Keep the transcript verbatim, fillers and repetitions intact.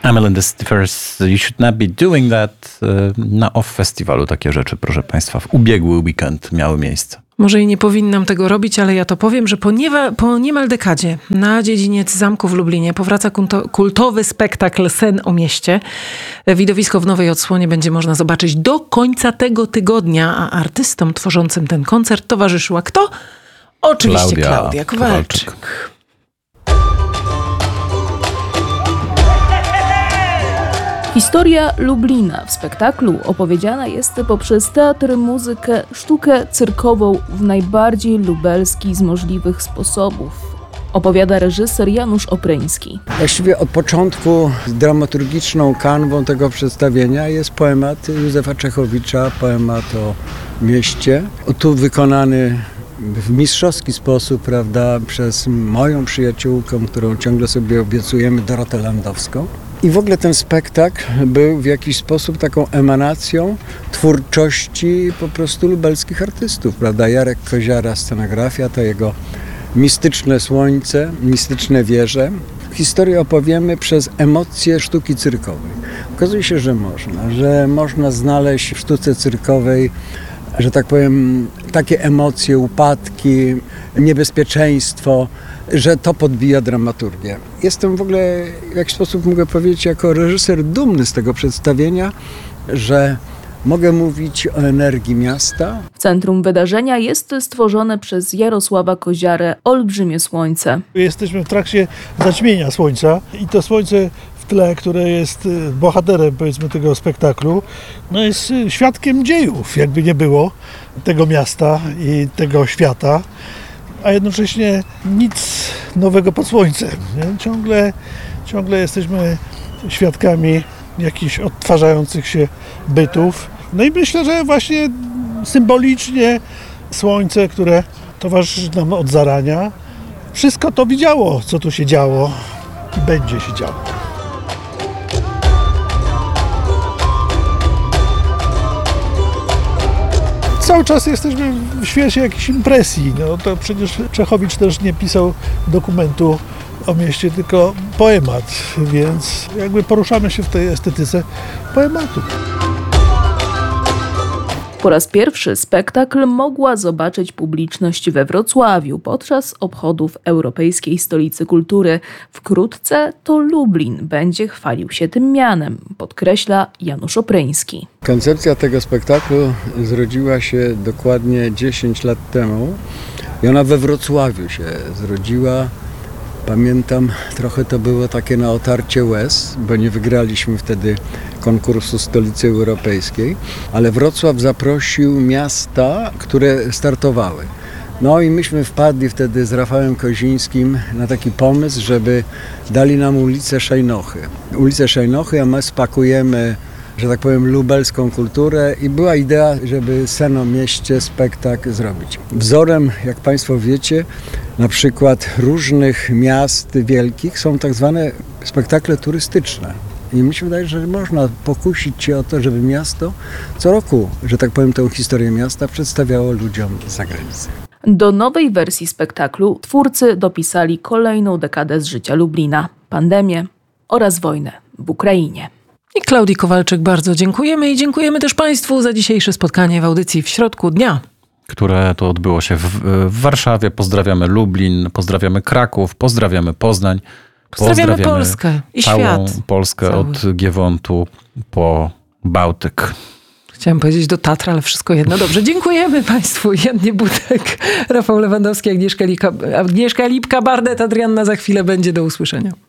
Amel and the Stiffers, You Should Not Be Doing That. Na Off Festiwalu takie rzeczy, proszę państwa, w ubiegły weekend miały miejsce. Może i nie powinnam tego robić, ale ja to powiem, że po, niewa, po niemal dekadzie na dziedziniec zamku w Lublinie powraca kulto, kultowy spektakl Sen o mieście. Widowisko w nowej odsłonie będzie można zobaczyć do końca tego tygodnia, a artystom tworzącym ten koncert towarzyszyła kto? Oczywiście Klaudia, Klaudia Kowalczyk. Kowalczyk. Historia Lublina w spektaklu opowiedziana jest poprzez teatr, muzykę, sztukę cyrkową w najbardziej lubelski z możliwych sposobów. Opowiada reżyser Janusz Opryński. Właściwie od początku dramaturgiczną kanwą tego przedstawienia jest poemat Józefa Czechowicza, poemat o mieście. Tu wykonany w mistrzowski sposób, prawda, przez moją przyjaciółkę, którą ciągle sobie obiecujemy, Dorotę Landowską. I w ogóle ten spektakl był w jakiś sposób taką emanacją twórczości po prostu lubelskich artystów, prawda? Jarek Koziara, scenografia, to jego mistyczne słońce, mistyczne wieże. Historię opowiemy przez emocje sztuki cyrkowej. Okazuje się, że można, że można znaleźć w sztuce cyrkowej, że tak powiem, takie emocje, upadki, niebezpieczeństwo, że to podbija dramaturgię. Jestem w ogóle, w jakiś sposób mogę powiedzieć, jako reżyser dumny z tego przedstawienia, że mogę mówić o energii miasta. W centrum wydarzenia jest stworzone przez Jarosława Koziarę olbrzymie słońce. Jesteśmy w trakcie zaćmienia słońca i to słońce w tle, które jest bohaterem, powiedzmy, tego spektaklu, no jest świadkiem dziejów, jakby nie było, tego miasta i tego świata, a jednocześnie nic nowego pod słońcem. Nie? Ciągle, ciągle jesteśmy świadkami jakichś odtwarzających się bytów. No i myślę, że właśnie symbolicznie słońce, które towarzyszy nam od zarania, wszystko to widziało, co tu się działo i będzie się działo. Cały czas jesteśmy w świecie jakiejś impresji. No to przecież Czechowicz też nie pisał dokumentu o mieście, tylko poemat, więc jakby poruszamy się w tej estetyce poematu. Po raz pierwszy spektakl mogła zobaczyć publiczność we Wrocławiu podczas obchodów Europejskiej Stolicy Kultury. Wkrótce to Lublin będzie chwalił się tym mianem, podkreśla Janusz Opryński. Koncepcja tego spektaklu zrodziła się dokładnie dziesięć lat temu i ona we Wrocławiu się zrodziła. Pamiętam, trochę to było takie na otarcie łez, bo nie wygraliśmy wtedy konkursu Stolicy Europejskiej, ale Wrocław zaprosił miasta, które startowały. No i myśmy wpadli wtedy z Rafałem Kozińskim na taki pomysł, żeby dali nam ulicę Szejnochy. Ulicę Szejnochy, a my spakujemy, że tak powiem, lubelską kulturę i była idea, żeby Sen o mieście, spektakl zrobić. Wzorem, jak Państwo wiecie, na przykład różnych miast wielkich są tak zwane spektakle turystyczne. I mi się wydaje, że można pokusić się o to, żeby miasto co roku, że tak powiem, tę historię miasta przedstawiało ludziom z zagranicy. Do nowej wersji spektaklu twórcy dopisali kolejną dekadę z życia Lublina, pandemię oraz wojnę w Ukrainie. I Klaudii Kowalczyk bardzo dziękujemy i dziękujemy też Państwu za dzisiejsze spotkanie w audycji w środku dnia, które to odbyło się w, w Warszawie. Pozdrawiamy Lublin, pozdrawiamy Kraków, pozdrawiamy Poznań. Pozdrawiamy, pozdrawiamy Polskę i całą świat. Polskę Cały. Od Giewontu po Bałtyk. Chciałam powiedzieć do Tatra, ale wszystko jedno. Dobrze, dziękujemy Państwu. Jannie Budek, Rafał Lewandowski, Agnieszka Lipka, Agnieszka Lipka, Bardet, Adrianna za chwilę będzie. Do usłyszenia.